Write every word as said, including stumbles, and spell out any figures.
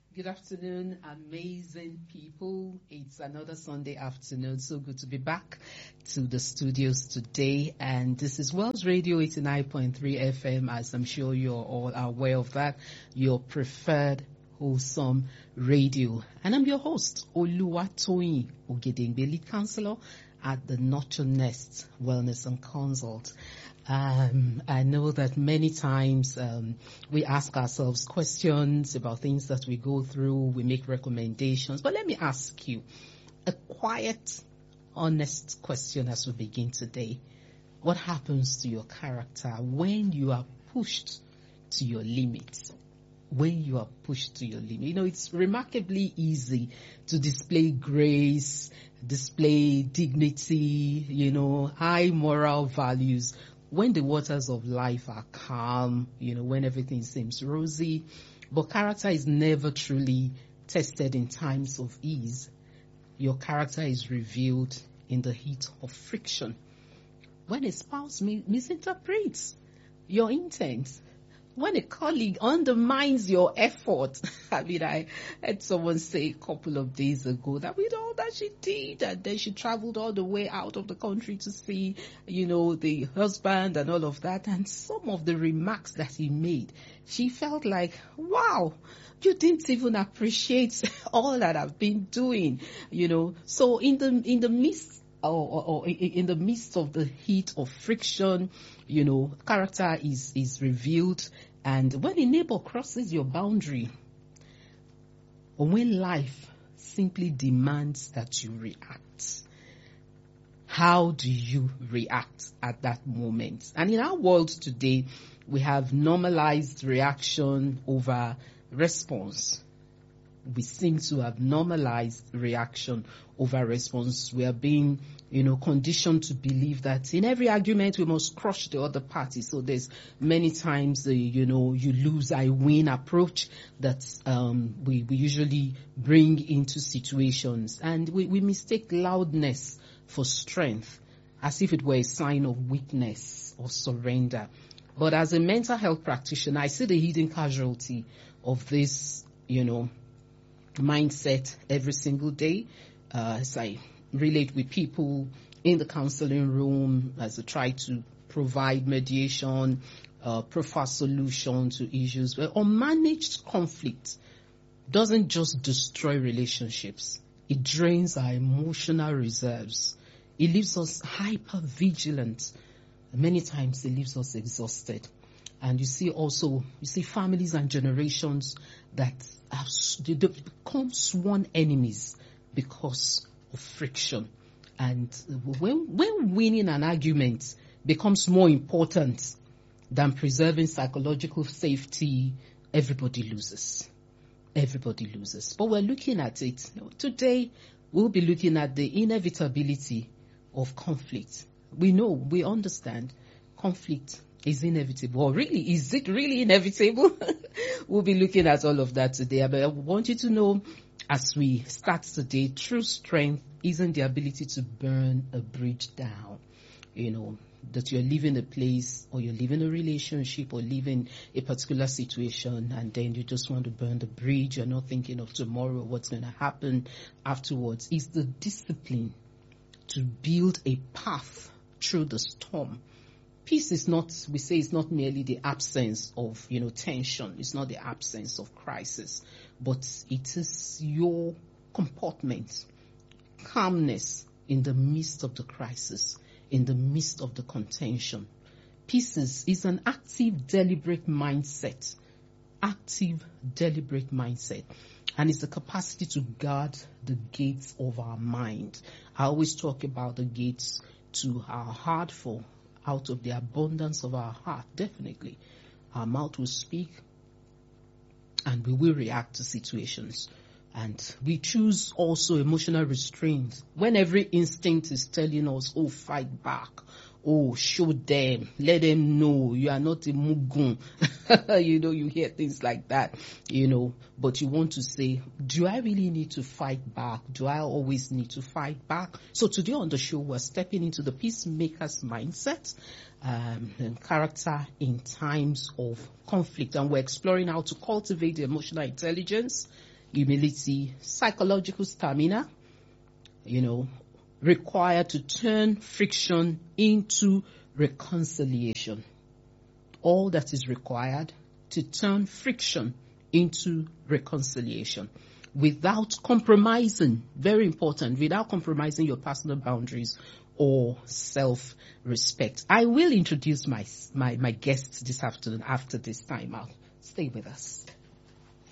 Good afternoon, amazing people. It's another Sunday afternoon. So good to be back to the studios today. And this is Wells Radio eighty-nine point three F M, as I'm sure you're all aware of that, your preferred wholesome radio. And I'm your host, Oluwatoyin Ogedengbe, lead counselor at the Nurture Nest Wellness and Consult. Um, I know that many times um, we ask ourselves questions about things that we go through, we make recommendations. But let me ask you a quiet, honest question as we begin today. What happens to your character when you are pushed to your limits? When you are pushed to your limit. You know, it's remarkably easy to display grace, display dignity, you know, high moral values when the waters of life are calm, you know, when everything seems rosy. But character is never truly tested in times of ease. Your character is revealed in the heat of friction. When a spouse mi- misinterprets your intent, when a colleague undermines your effort. I mean, I heard someone say a couple of days ago that with all that she did, and then she traveled all the way out of the country to see, you know, the husband and all of that. And some of the remarks that he made, she felt like, wow, you didn't even appreciate all that I've been doing, you know. So in the, in the midst Or, or, or in the midst of the heat of friction, you know, character is, is revealed. And when a neighbor crosses your boundary, or when life simply demands that you react, how do you react at that moment? And in our world today, we have normalized reaction over response. We seem to have normalized reaction over response. We are being, you know, conditioned to believe that in every argument we must crush the other party. So there's many times the, you know, you lose, I win approach that um, we, we usually bring into situations. And we, we mistake loudness for strength, as if it were a sign of weakness or surrender. But as a mental health practitioner, I see the hidden casualty of this, you know, mindset every single day uh, as I relate with people in the counseling room, as I try to provide mediation, uh, prefer solution to issues. Where unmanaged conflict doesn't just destroy relationships, it drains our emotional reserves. It leaves us hyper vigilant. Many times it leaves us exhausted. And you see also, you see families and generations that have they become sworn enemies because of friction. And when, when winning an argument becomes more important than preserving psychological safety, everybody loses. Everybody loses. But we're looking at it. Today, we'll be looking at the inevitability of conflict. We know, we understand conflict is inevitable. Or really, is it really inevitable? We'll be looking at all of that today. But I want you to know, as we start today, true strength isn't the ability to burn a bridge down. You know, that you're leaving a place or you're leaving a relationship or leaving a particular situation and then you just want to burn the bridge. You're not thinking of tomorrow, what's going to happen afterwards. It's the discipline to build a path through the storm. Peace is not, we say it's not merely the absence of, you know, tension. It's not the absence of crisis, but it is your comportment, calmness in the midst of the crisis, in the midst of the contention. Peace is, is an active, deliberate mindset, active, deliberate mindset. And it's the capacity to guard the gates of our mind. I always talk about the gates to our heart, for out of the abundance of our heart, definitely, our mouth will speak and we will react to situations. And we choose also emotional restraint. When every instinct is telling us, oh, fight back. Oh, show them. Let them know you are not a mugun. You know, you hear things like that, you know. But you want to say, do I really need to fight back? Do I always need to fight back? So today on the show, we're stepping into the peacemaker's mindset um, and character in times of conflict. And we're exploring how to cultivate emotional intelligence humility, psychological stamina, you know, required to turn friction into reconciliation. All that is required to turn friction into reconciliation without compromising, very important, without compromising your personal boundaries or self-respect. I will introduce my, my, my guests this afternoon after this time out. Stay with us.